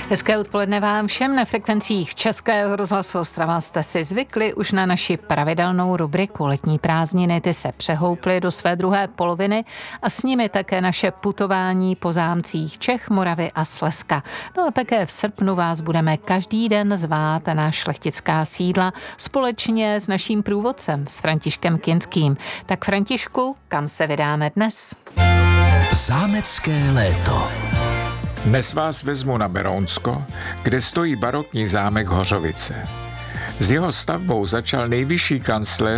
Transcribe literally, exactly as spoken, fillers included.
Hezké odpoledne vám všem na frekvencích Českého rozhlasu Ostrava. Jste si zvykli už na naši pravidelnou rubriku Letní prázdniny. Ty se přehouply do své druhé poloviny a s nimi také naše putování po zámcích Čech, Moravy a Slezska. No a také v srpnu vás budeme každý den zvát na šlechtická sídla společně s naším průvodcem, s Františkem Kinským. Tak Františku, kam se vydáme dnes? Zámecké léto. Dnes vás vezmu na Berounsko, kde stojí barokní zámek Hořovice. S jeho stavbou začal nejvyšší kancléř